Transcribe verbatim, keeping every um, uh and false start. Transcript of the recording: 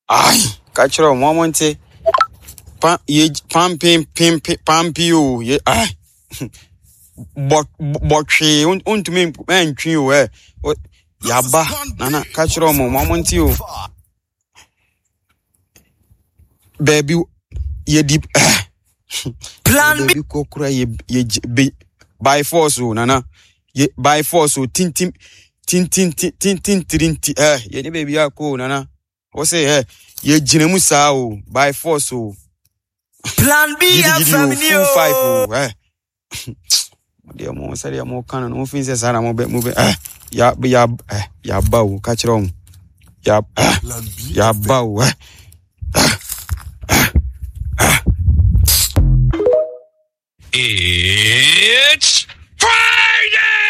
Ay, kachiro momonte. Pam ye pam pim pim pam pio ye ay. But but she un un to me man trio eh. Yaba nana kachiro mo momonte o. Baby ye deep plan baby kokura ye ye by force o nana. Ye by force o tin tin tin tin tin tin tin tin eh ye ni baby ako nana. What say eh ye jinemu sa o by force o. Plan B family o five o eh. Dia mo say dia mo kan no fin say sara mo be mo be eh ya ya eh ya ba o ka kire o. Ya ya ba o eh. It's